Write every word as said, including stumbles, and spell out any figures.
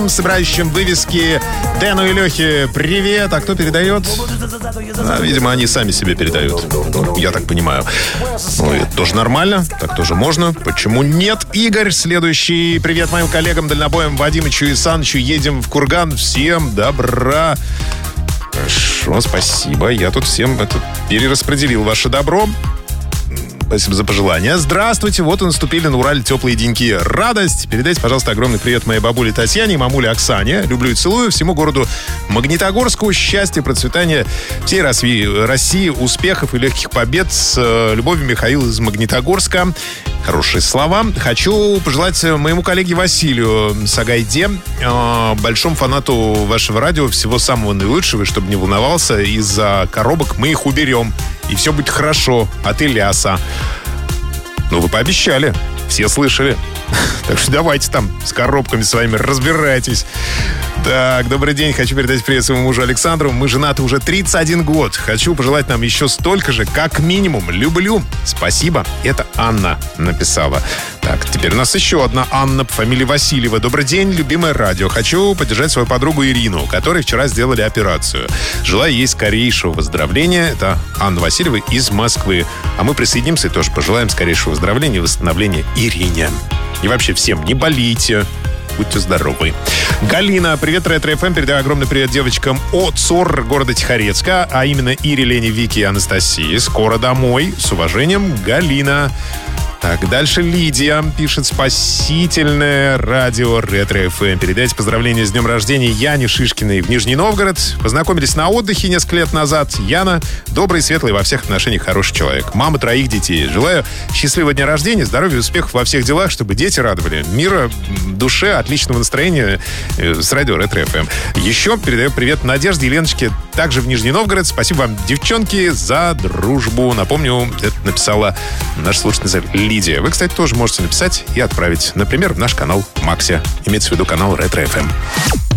М-м, собирающим вывески Дэну и Лехе привет. А кто передает? А, видимо, они сами себе передают. Ну, я так понимаю. Ну, это тоже нормально. Так тоже можно. Почему нет? Игорь, следующий. Привет моим коллегам дальнобоям Вадимычу и Санычу. Едем в Курган. Всем добра. Хорошо, спасибо. Я тут всем это перераспределил ваше добро. Спасибо за пожелания. Здравствуйте, вот и наступили на Урале теплые деньки. Радость. Передайте, пожалуйста, огромный привет моей бабуле Татьяне и мамуле Оксане. Люблю и целую. Всему городу Магнитогорску. Счастья, процветания всей России, успехов и легких побед. С любовью, Михаил из Магнитогорска. Хорошие слова. Хочу пожелать моему коллеге Василию Сагайде, большому фанату вашего радио, всего самого наилучшего, чтобы не волновался. Из-за коробок мы их уберем. И все будет хорошо. От Ильяса. Ну, вы пообещали. Все слышали. Так что давайте там с коробками своими разбирайтесь. Так, добрый день. Хочу передать привет своему мужу Александру. Мы женаты уже тридцать один год. Хочу пожелать нам еще столько же, как минимум. Люблю. Спасибо. Это Анна написала. Так, теперь у нас еще одна Анна по фамилии Васильева. Добрый день, любимое радио. Хочу поддержать свою подругу Ирину, которой вчера сделали операцию. Желаю ей скорейшего выздоровления. Это Анна Васильева из Москвы. А мы присоединимся и тоже пожелаем скорейшего выздоровления и восстановления Ирине. И вообще всем не болейте. Будьте здоровы. Галина, привет, Ретро-эф эм. Передаю огромный привет девочкам от СОР города Тихорецка, а именно Ире, Лене, Вике и Анастасии. Скоро домой. С уважением, Галина. Так, дальше Лидия пишет: спасительное радио Ретро-эф эм. Передайте поздравления с днем рождения Яне Шишкиной в Нижний Новгород. Познакомились на отдыхе несколько лет назад. Яна добрый, светлый, во всех отношениях хороший человек. Мама троих детей. Желаю счастливого дня рождения, здоровья и успехов во всех делах, чтобы дети радовали. Мира, душе, отличного настроения с радио Ретро-эф эм. Еще передаю привет Надежде и Леночке, также в Нижний Новгород. Спасибо вам, девчонки, за дружбу. Напомню, это написала наша слушательница Лидия. Вы, кстати, тоже можете написать и отправить, например, в наш канал Макси. Имеется в виду канал Ретро-эф эм.